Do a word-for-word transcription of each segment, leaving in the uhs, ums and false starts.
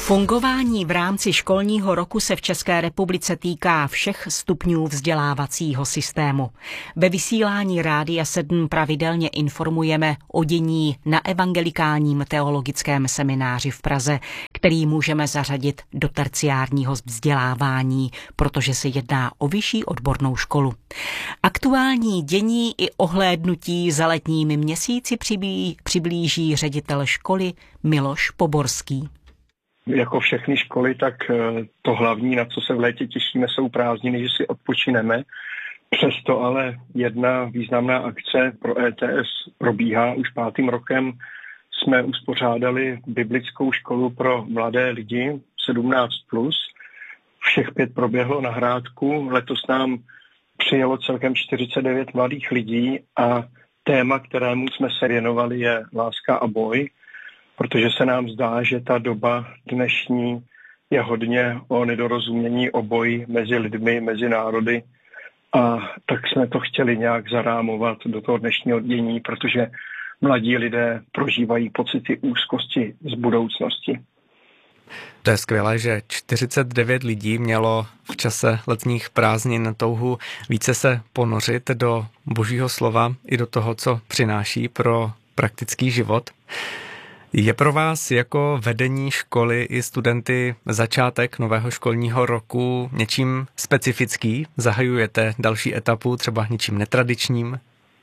Fungování v rámci školního roku se v České republice týká všech stupňů vzdělávacího systému. Ve vysílání Rádia sedm pravidelně informujeme o dění na evangelikálním teologickém semináři v Praze, který můžeme zařadit do terciárního vzdělávání, protože se jedná o vyšší odbornou školu. Aktuální dění i ohlédnutí za letními měsíci přiblíží, přiblíží ředitel školy Miloš Poborský. Jako všechny školy, tak to hlavní, na co se v létě těšíme, jsou prázdniny, že si odpočineme. Přesto ale jedna významná akce pro E T S probíhá už pátým rokem. Jsme uspořádali biblickou školu pro mladé lidi sedmnáct plus. Všech pět proběhlo na Hrádku. Letos nám přijelo celkem čtyřicet devět mladých lidí a téma, kterému jsme se věnovali, je láska a boj. Protože se nám zdá, že ta doba dnešní je hodně o nedorozumění, o boji mezi lidmi, mezi národy. A tak jsme to chtěli nějak zarámovat do toho dnešního dění, protože mladí lidé prožívají pocity úzkosti z budoucnosti. To je skvělé, že čtyřicet devět lidí mělo v čase letních prázdnin touhu více se ponořit do Božího slova i do toho, co přináší pro praktický život. Je pro vás jako vedení školy i studenty začátek nového školního roku něčím specifický? Zahajujete další etapu třeba něčím netradičním?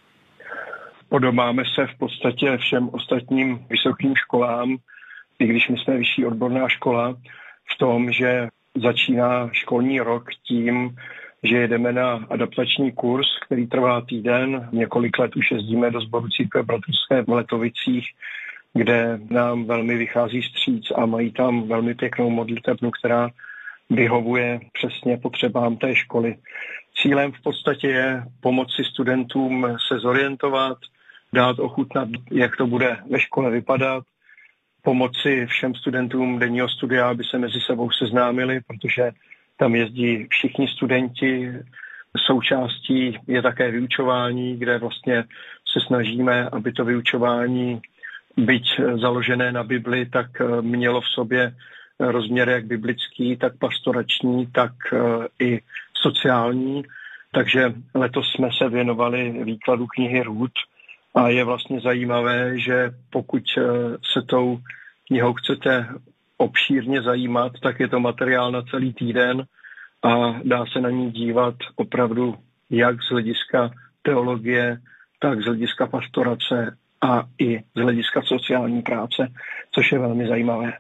Podobáme se v podstatě všem ostatním vysokým školám, i když my jsme vyšší odborná škola, v tom, že začíná školní rok tím, že jedeme na adaptační kurz, který trvá týden. Několik let už jezdíme do sboru Církve bratrské v Letovicích, kde nám velmi vychází vstříc a mají tam velmi pěknou modlitebnu, která vyhovuje přesně potřebám té školy. Cílem v podstatě je pomoci studentům se zorientovat, dát ochutnat, jak to bude ve škole vypadat, pomoci všem studentům denního studia, aby se mezi sebou seznámili, protože tam jezdí všichni studenti. Součástí je také vyučování, kde vlastně se snažíme, aby to vyučování, byť založené na Bibli, tak mělo v sobě rozměr jak biblický, tak pastorační, tak i sociální. Takže letos jsme se věnovali výkladu knihy Rút a je vlastně zajímavé, že pokud se tou knihou chcete obšírně zajímat, tak je to materiál na celý týden a dá se na ní dívat opravdu jak z hlediska teologie, tak z hlediska pastorace a i z hlediska sociální práce, což je velmi zajímavé.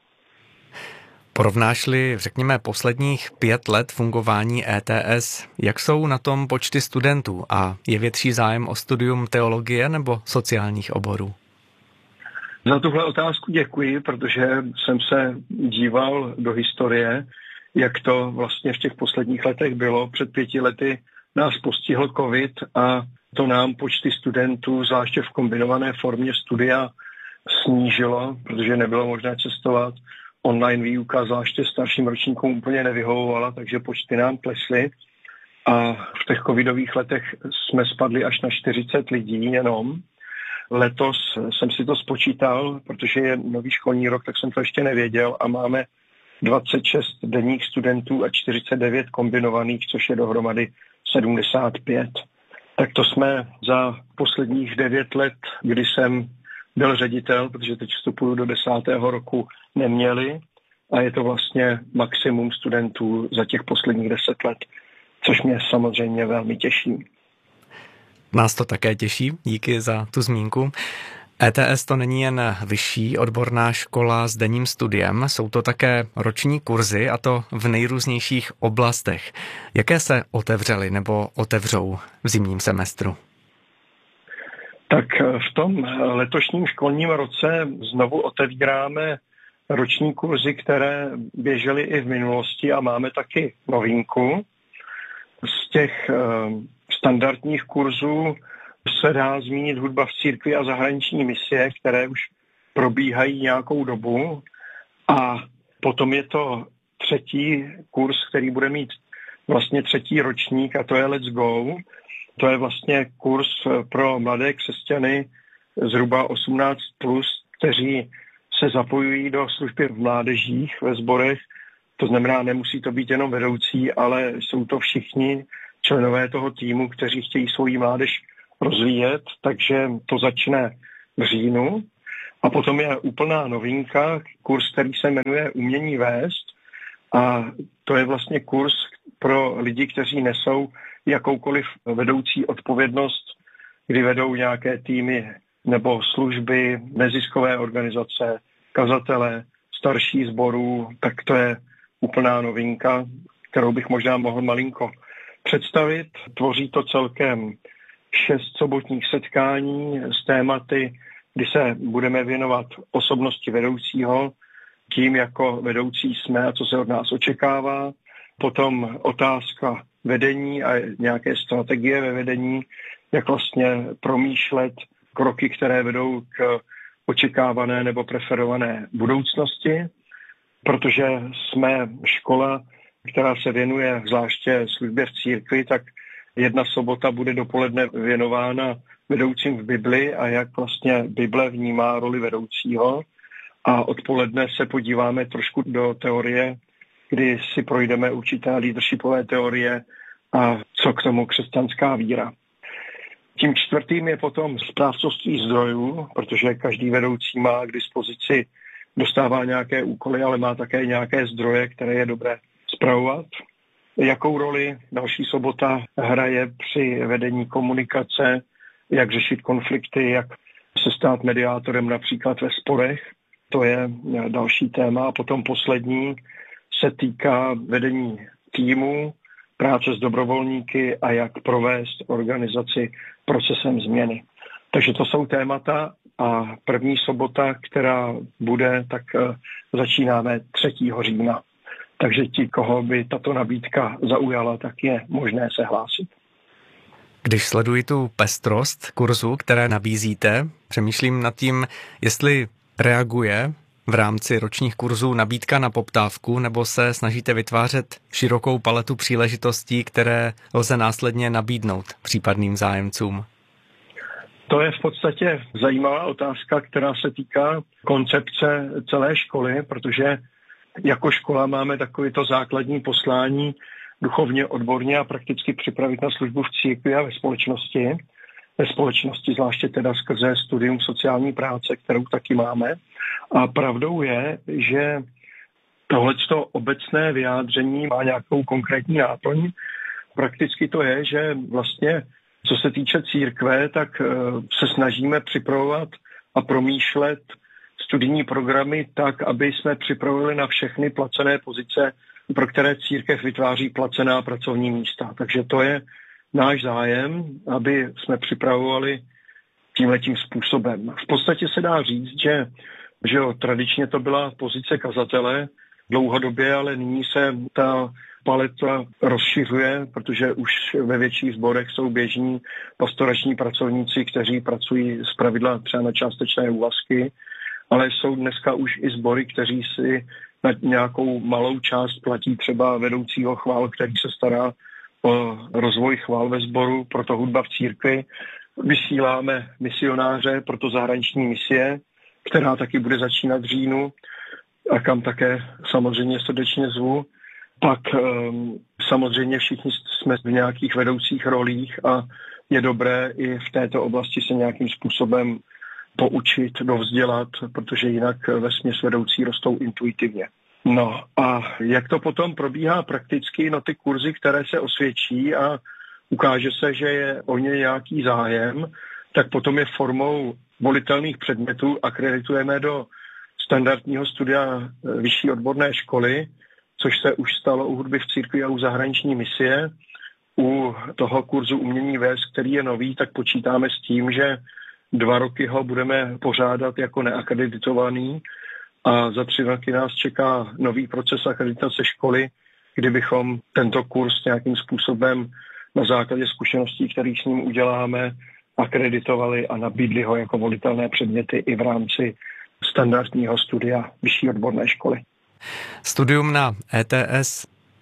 Porovnáš-li, řekněme, posledních pět let fungování E T S, jak jsou na tom počty studentů a je větší zájem o studium teologie nebo sociálních oborů? Za tuhle otázku děkuji, protože jsem se díval do historie, jak to vlastně v těch posledních letech bylo. Před pěti lety nás postihl covid a to nám počty studentů, zvláště v kombinované formě studia, snížilo, protože nebylo možné cestovat. Online výuka, zvláště starším ročníkům, úplně nevyhovovala, takže počty nám klesly. A v těch covidových letech jsme spadli až na čtyřicet lidí jenom. Letos jsem si to spočítal, protože je nový školní rok, tak jsem to ještě nevěděl a máme dvacet šest denních studentů a čtyřicet devět kombinovaných, což je dohromady sedmdesát pět. Tak to jsme za posledních devět let, kdy jsem byl ředitel, protože teď vstupuju do desátého roku, neměli a je to vlastně maximum studentů za těch posledních deset let, což mě samozřejmě velmi těší. Nás to také těší, díky za tu zmínku. E T S to není jen vyšší odborná škola s denním studiem, jsou to také roční kurzy a to v nejrůznějších oblastech. Jaké se otevřely nebo otevřou v zimním semestru? Tak v tom letošním školním roce znovu otevíráme roční kurzy, které běžely i v minulosti a máme taky novinku. Z těch standardních kurzů se dá zmínit hudba v církvi a zahraniční misie, které už probíhají nějakou dobu. A potom je to třetí kurz, který bude mít vlastně třetí ročník a to je Let's Go. To je vlastně kurz pro mladé křesťany zhruba osmnáct plus, kteří se zapojují do služby v mládežích, ve sborech. To znamená, nemusí to být jenom vedoucí, ale jsou to všichni členové toho týmu, kteří chtějí svoji mládež rozvíjet, takže to začne v říjnu. A potom je úplná novinka, kurz, který se jmenuje Umění vést. A to je vlastně kurz pro lidi, kteří nesou jakoukoliv vedoucí odpovědnost, kdy vedou nějaké týmy nebo služby, neziskové organizace, kazatele, starší sborů, tak to je úplná novinka, kterou bych možná mohl malinko představit. Tvoří to celkem šest sobotních setkání s tématy, kdy se budeme věnovat osobnosti vedoucího, tím, jako vedoucí jsme a co se od nás očekává. Potom otázka vedení a nějaké strategie ve vedení, jak vlastně promýšlet kroky, které vedou k očekávané nebo preferované budoucnosti, protože jsme škola, která se věnuje zvláště službě v církvi, tak jedna sobota bude dopoledne věnována vedoucím v Bibli a jak vlastně Bible vnímá roli vedoucího. A odpoledne se podíváme trošku do teorie, kdy si projdeme určité leadershipové teorie a co k tomu křesťanská víra. Tím čtvrtým je potom správcovství zdrojů, protože každý vedoucí má k dispozici, dostává nějaké úkoly, ale má také nějaké zdroje, které je dobré spravovat. Jakou roli další sobota hraje při vedení komunikace, jak řešit konflikty, jak se stát mediátorem například ve sporech. To je další téma. A potom poslední se týká vedení týmu, práce s dobrovolníky a jak provést organizaci procesem změny. Takže to jsou témata a první sobota, která bude, tak začínáme třetího října. Takže ti, koho by tato nabídka zaujala, tak je možné se hlásit. Když sleduji tu pestrost kurzu, které nabízíte, přemýšlím nad tím, jestli reaguje v rámci ročních kurzů nabídka na poptávku, nebo se snažíte vytvářet širokou paletu příležitostí, které lze následně nabídnout případným zájemcům? To je v podstatě zajímavá otázka, která se týká koncepce celé školy, protože jako škola máme takovéto základní poslání duchovně, odborně a prakticky připravit na službu v církvi a ve společnosti. Ve společnosti zvláště teda skrze studium sociální práce, kterou taky máme. A pravdou je, že tohleto obecné vyjádření má nějakou konkrétní náplň. Prakticky to je, že vlastně co se týče církve, tak se snažíme připravovat a promýšlet studijní programy tak, aby jsme připravili na všechny placené pozice, pro které církev vytváří placená pracovní místa. Takže to je náš zájem, aby jsme připravovali tímhletím způsobem. V podstatě se dá říct, že, že jo, tradičně to byla pozice kazatele dlouhodobě, ale nyní se ta paleta rozšiřuje, protože už ve větších sborech jsou běžní pastorační pracovníci, kteří pracují zpravidla třeba na částečné úvazky, ale jsou dneska už i sbory, kteří si na nějakou malou část platí třeba vedoucího chvál, který se stará o rozvoj chvál ve sboru, proto hudba v církvi. Vysíláme misionáře, proto zahraniční misie, která taky bude začínat v říjnu a kam také samozřejmě srdečně zvu. Pak um, samozřejmě všichni jsme v nějakých vedoucích rolích a je dobré i v této oblasti se nějakým způsobem poučit, dovzdělat, protože jinak vesměs vedoucí rostou intuitivně. No a jak to potom probíhá prakticky, no ty kurzy, které se osvědčí a ukáže se, že je o ně nějaký zájem, tak potom je formou volitelných předmětů akreditujeme do standardního studia vyšší odborné školy, což se už stalo u hudby v církvi a u zahraniční misie. U toho kurzu Umění vést, který je nový, tak počítáme s tím, že dva roky ho budeme pořádat jako neakreditovaný a za tři roky nás čeká nový proces akreditace školy, kdy bychom tento kurz nějakým způsobem na základě zkušeností, které s ním uděláme, akreditovali a nabídli ho jako volitelné předměty i v rámci standardního studia vyšší odborné školy. Studium na E T S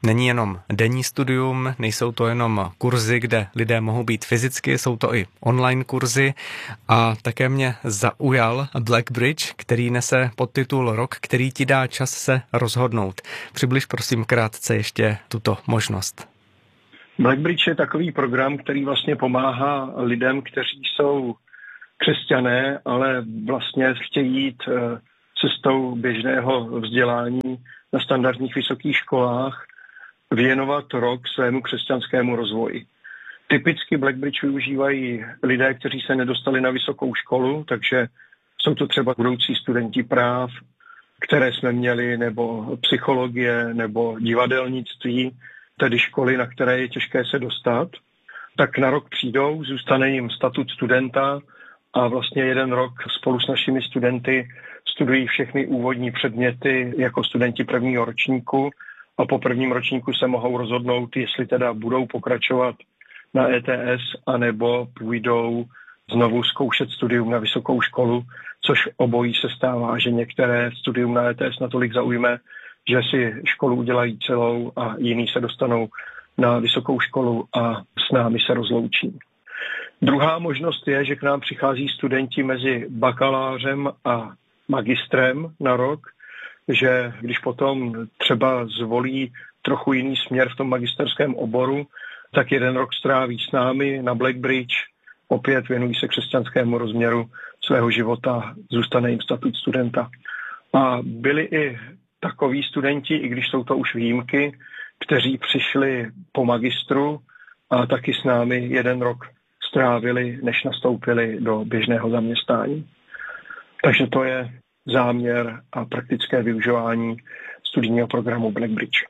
není jenom denní studium, nejsou to jenom kurzy, kde lidé mohou být fyzicky, jsou to i online kurzy a také mě zaujal Blackbridge, který nese podtitul Rok, který ti dá čas se rozhodnout. Přibliž prosím krátce ještě tuto možnost. Blackbridge je takový program, který vlastně pomáhá lidem, kteří jsou křesťané, ale vlastně chtějí jít cestou běžného vzdělání na standardních vysokých školách, věnovat rok svému křesťanskému rozvoji. Typicky Blackbridge využívají lidé, kteří se nedostali na vysokou školu, takže jsou to třeba budoucí studenti práv, které jsme měli, nebo psychologie, nebo divadelnictví, tedy školy, na které je těžké se dostat. Tak na rok přijdou, zůstane jim statut studenta a vlastně jeden rok spolu s našimi studenty studují všechny úvodní předměty jako studenti prvního ročníku a po prvním ročníku se mohou rozhodnout, jestli teda budou pokračovat na E T S anebo půjdou znovu zkoušet studium na vysokou školu, což obojí se stává, že některé studium na E T S natolik zaujme, že si školu udělají celou a jiní se dostanou na vysokou školu a s námi se rozloučí. Druhá možnost je, že k nám přichází studenti mezi bakalářem a magistrem na rok, že když potom třeba zvolí trochu jiný směr v tom magisterském oboru, tak jeden rok stráví s námi na Blackbridge, opět věnují se křesťanskému rozměru svého života, zůstane jim statut studenta. A byli i takoví studenti, i když jsou to už výjimky, kteří přišli po magistru a taky s námi jeden rok strávili, než nastoupili do běžného zaměstnání. Takže to je záměr a praktické využívání studijního programu Blackbridge.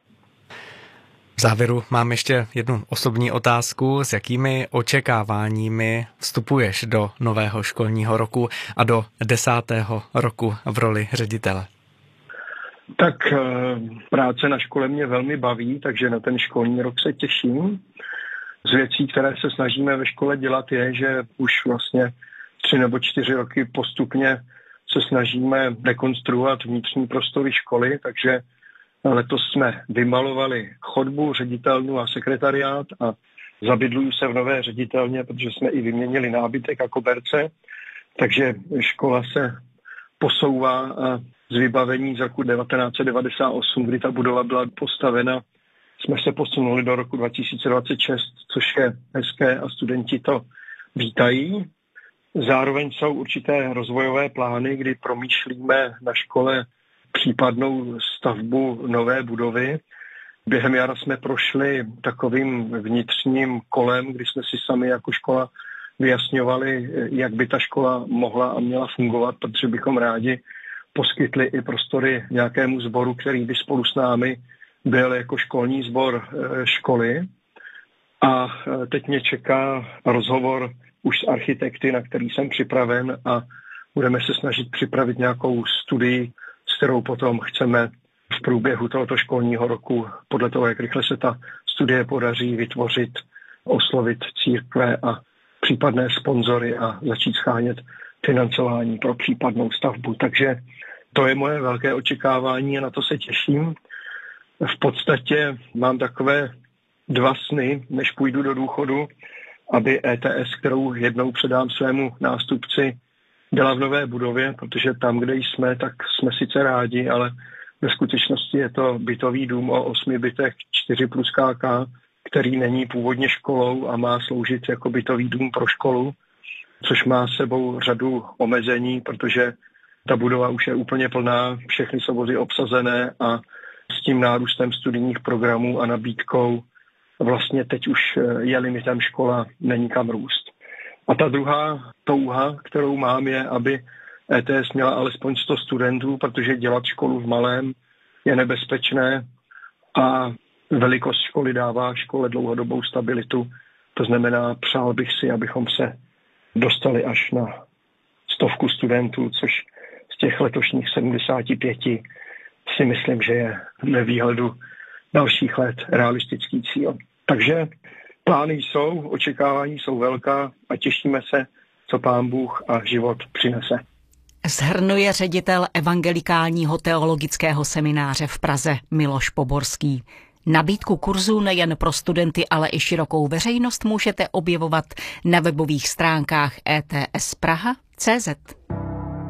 V závěru mám ještě jednu osobní otázku. S jakými očekáváními vstupuješ do nového školního roku a do desátého roku v roli ředitele? Tak práce na škole mě velmi baví, takže na ten školní rok se těším. Z věcí, které se snažíme ve škole dělat, je, že už vlastně tři nebo čtyři roky postupně se snažíme rekonstruovat vnitřní prostory školy, takže letos jsme vymalovali chodbu, ředitelnu a sekretariát a zabydluju se v nové ředitelně, protože jsme i vyměnili nábytek a koberce, takže škola se posouvá a z vybavení z roku devatenáct set devadesát osm, kdy ta budova byla postavena, jsme se posunuli do roku dva tisíce dvacet šest, což je hezké a studenti to vítají. Zároveň jsou určité rozvojové plány, kdy promýšlíme na škole případnou stavbu nové budovy. Během jara jsme prošli takovým vnitřním kolem, kdy jsme si sami jako škola vyjasňovali, jak by ta škola mohla a měla fungovat, protože bychom rádi poskytli i prostory nějakému sboru, který by spolu s námi byl jako školní sbor školy. A teď mě čeká rozhovor už s architekty, na který jsem připraven a budeme se snažit připravit nějakou studii, s kterou potom chceme v průběhu tohoto školního roku, podle toho, jak rychle se ta studie podaří, vytvořit, oslovit církve a případné sponzory a začít schánět financování pro případnou stavbu. Takže to je moje velké očekávání a na to se těším. V podstatě mám takové dva sny, než půjdu do důchodu, aby E T S, kterou jednou předám svému nástupci, byla v nové budově, protože tam, kde jsme, tak jsme sice rádi, ale ve skutečnosti je to bytový dům o osmi bytech čtyři plus K K, který není původně školou a má sloužit jako bytový dům pro školu, což má s sebou řadu omezení, protože ta budova už je úplně plná, všechny jsou vozy obsazené a s tím nárůstem studijních programů a nabídkou vlastně teď už je limitem škola, není kam růst. A ta druhá touha, kterou mám, je, aby E T S měla alespoň sto studentů, protože dělat školu v malém je nebezpečné a velikost školy dává škole dlouhodobou stabilitu. To znamená, přál bych si, abychom se dostali až na stovku studentů, což z těch letošních sedmdesáti pěti si myslím, že je ve výhledu dalších let realistický cíl. Takže plány jsou, očekávání jsou velká a těšíme se, co Pán Bůh a život přinese. Shrnuje ředitel Evangelikálního teologického semináře v Praze Miloš Poborský. Nabídku kurzů nejen pro studenty, ale i širokou veřejnost můžete objevovat na webových stránkách e t s praha tečka cé zet.